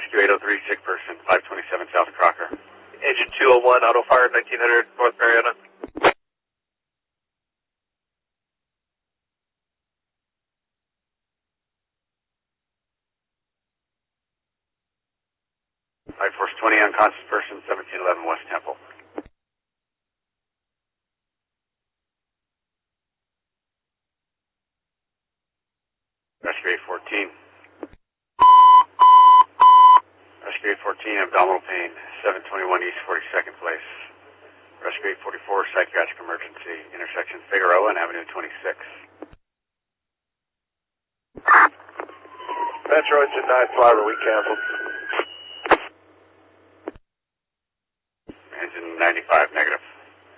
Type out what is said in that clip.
Rescue 803, sick person, 527 South Crocker. Agent 201, auto fire, 1900 North Marietta. Flight Force 20, unconscious person, 1711 West Temple. Rescue 814. Rescue 814, abdominal pain, 721 East 42nd Place. Rescue 844, psychiatric emergency, intersection Figueroa and Avenue 26. Metro engine 9 flyer, we canceled.